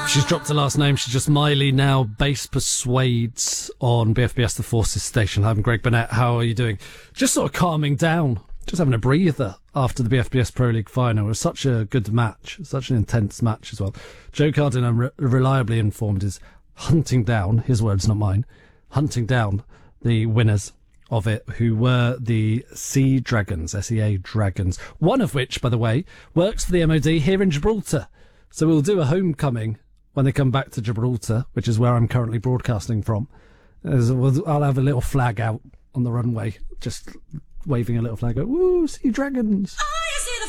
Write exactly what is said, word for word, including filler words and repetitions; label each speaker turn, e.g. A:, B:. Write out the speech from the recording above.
A: She's dropped her last name. She's just Miley now. Bass Persuades on B F B S The Forces station. I'm Greg Burnett. How are you doing? Just sort of calming down. Just having a breather after the B F B S Pro League final. It was such a good match. Such an intense match as well. Joe Cardin, I'm re- reliably informed, is hunting down, his words, not mine, hunting down the winners of it, who were the Sea Dragons, S E A Dragons. One of which, by the way, works for the M O D here in Gibraltar. So we'll do a homecoming when they come back to Gibraltar, which is where I'm currently broadcasting from. I'll have a little flag out on the runway, just waving a little flag. Go, woo, Sea Dragons.
B: Oh, you see the